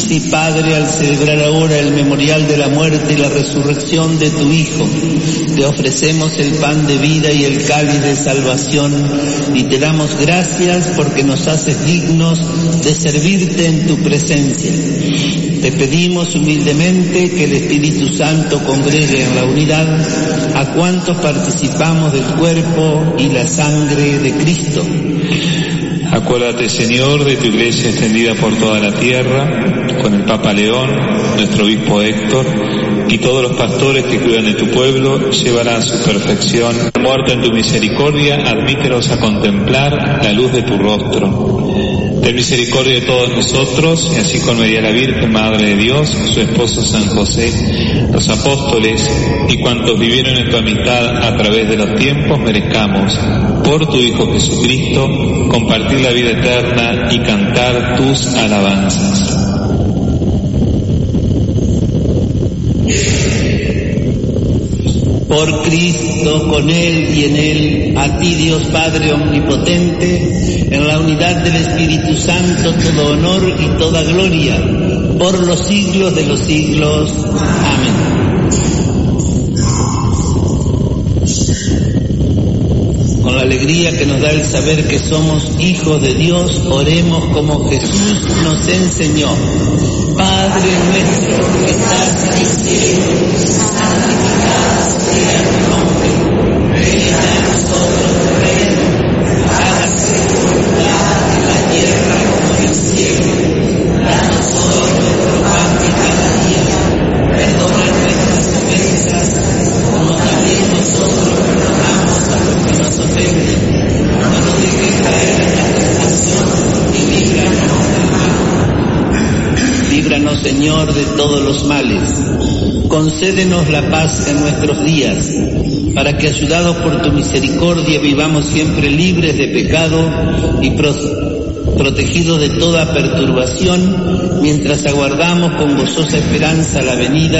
Sí, Padre, al celebrar ahora el memorial de la muerte y la resurrección de tu Hijo, te ofrecemos el pan de vida y el cáliz de salvación y te damos gracias porque nos haces dignos de servirte en tu presencia. Te pedimos humildemente que el Espíritu Santo congregue en la unidad a cuantos participamos del cuerpo y la sangre de Cristo. Acuérdate, Señor, de tu iglesia extendida por toda la tierra, con el Papa León, nuestro obispo Héctor, y todos los pastores que cuidan de tu pueblo, llevará a su perfección. Muerto en tu misericordia, admítelos a contemplar la luz de tu rostro. Ten misericordia de todos nosotros, y así con María la Virgen, Madre de Dios, su esposo San José, los apóstoles y cuantos vivieron en tu amistad a través de los tiempos, merezcamos, por tu Hijo Jesucristo, compartir la vida eterna y cantar tus alabanzas. Por Cristo, con Él y en Él, a ti Dios Padre Omnipotente, en la unidad del Espíritu Santo, todo honor y toda gloria, por los siglos de los siglos. Amén. Con la alegría que nos da el saber que somos hijos de Dios, oremos como Jesús nos enseñó. Padre nuestro que estás en el cielo, santificado sea tu nombre, venga a nosotros tu reino, hágase tu voluntad en la tierra como en el cielo. Danos hoy nuestro pan de cada día, perdona nuestras ofensas, como también nosotros perdonamos a los que nos ofenden. No nos dejes caer en la tentación y líbranos del mal. Líbranos, Señor, de todos los males. Concédenos la paz en nuestros días, para que, ayudados por tu misericordia, vivamos siempre libres de pecado y protegidos de toda perturbación, mientras aguardamos con gozosa esperanza la venida